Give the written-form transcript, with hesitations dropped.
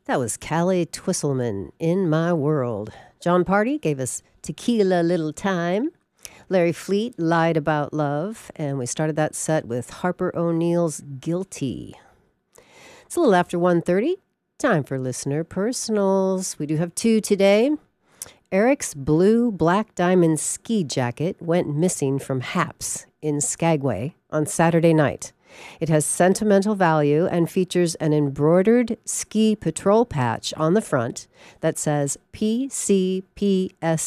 That was Callie Twisselman, In My World. John Party gave us Tequila Little Time. Larry Fleet, Lied About Love. And we started that set with Harper O'Neill's Guilty. It's a little after 1:30. Time for listener personals. We do have two today. Eric's blue black diamond ski jacket went missing from Haps in Skagway on Saturday night. It has sentimental value and features an embroidered ski patrol patch on the front that says PCPS